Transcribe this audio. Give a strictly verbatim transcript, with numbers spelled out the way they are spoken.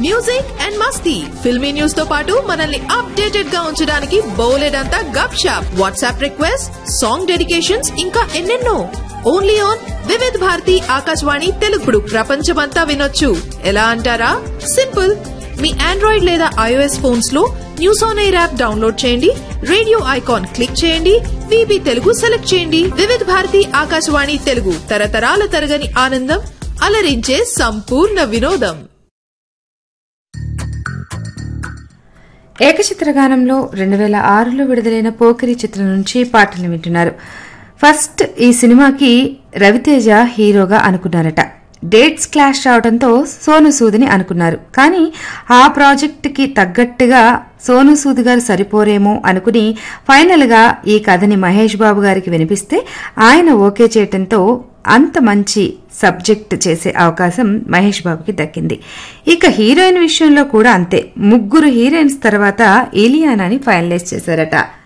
Music and Masti filmy news తో పాటు మనల్ని అప్డేటెడ్ గా ఉంచడానికి బోలెడంతా గప్ shop WhatsApp request song dedications ఇంకా ఎన్నెన్నో ఓన్లీ ఆన్ వివిధ్ భారతి ఆకాశవాణి తెలుగుడు ప్రపంచమంతా వినొచ్చు ఎలా అంటారా సింపుల్ మీ ఆండ్రాయిడ్ లేదా ఐఓఎస్ ఫోన్స్ లో news on air app download చేయండి రేడియో ఐకాన్ క్లిక్ చేయండి వీబీ తెలుగు సెలెక్ట్ చేయండి వివిధ భారతి ఆకాశవాణి తెలుగు తరతరాల తరగని ఆనందం అలరించే సంపూర్ణ వినోదం. ఏకచిత్రగానంలో రెండు వేల ఆరులో విడుదలైన పోకిరి చిత్రం నుంచి పాటలు వింటున్నారు. ఫస్ట్ ఈ సినిమాకి రవితేజ హీరోగా అనుకున్నారట. డేట్స్ క్లాష్ రావడంతో సోను సూదిని అనుకున్నారు. కానీ ఆ ప్రాజెక్ట్ కి తగ్గట్టుగా సోను సూద్ గారు సరిపోరేమో అనుకుని ఫైనల్ గా ఈ కథని మహేష్ బాబు గారికి వినిపిస్తే ఆయన ఓకే చేయటంతో అంత మంచి సబ్జెక్ట్ చేసే అవకాశం మహేష్ బాబుకి దక్కింది. ఇక హీరోయిన్ విషయంలో కూడా అంతే. ముగ్గురు హీరోయిన్స్ తర్వాత ఇలియానాని ఫైనలైజ్ చేశారట.